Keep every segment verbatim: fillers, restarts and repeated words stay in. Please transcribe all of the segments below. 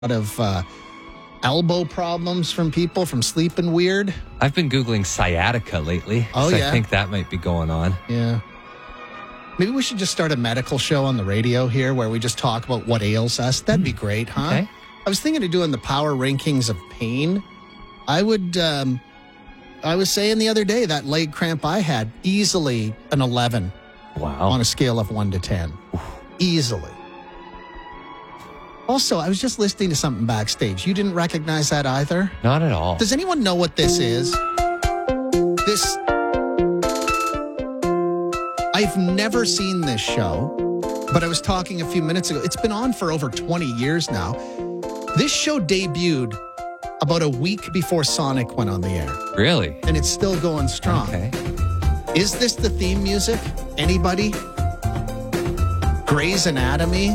lot of uh, elbow problems from people from sleeping weird. I've been Googling sciatica lately. Oh, yeah. I think that might be going on. Yeah. Maybe we should just start a medical show on the radio here where we just talk about what ails us. That'd be great, huh? Okay. I was thinking of doing the power rankings of pain. I would, um, I was saying the other day that leg cramp I had, easily an eleven. Wow. On a scale of one to ten. Easily. Also, I was just listening to something backstage. You didn't recognize that either? Not at all. Does anyone know what this is? This... I've never seen this show, but I was talking a few minutes ago. It's been on for over twenty years now. This show debuted about a week before Sonic went on the air. Really? And it's still going strong. Okay. Is this the theme music? Anybody? Grey's Anatomy?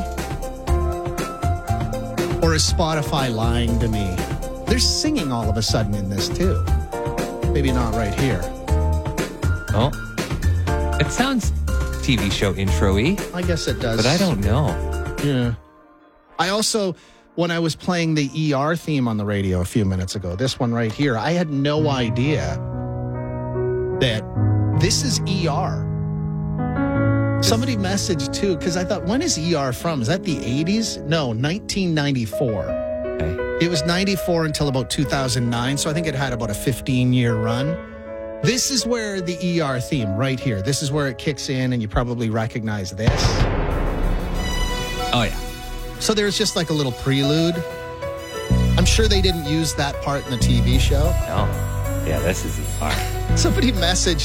Or is Spotify lying to me? They're singing all of a sudden in this too. Maybe not right here. Oh. It sounds T V show intro-y. I guess it does. But I don't know. Yeah. I also, when I was playing the E R theme on the radio a few minutes ago, this one right here, I had no idea that this is E R. Somebody messaged too, because I thought, when is E R from? Is that the eighties? No, nineteen ninety-four. Okay. It was ninety-four until about two thousand nine, so I think it had about a fifteen-year run. This is where the E R theme, right here, this is where it kicks in, and you probably recognize this. Oh, yeah. So there's just like a little prelude. I'm sure they didn't use that part in the T V show. No. Yeah, this is E R. Somebody messaged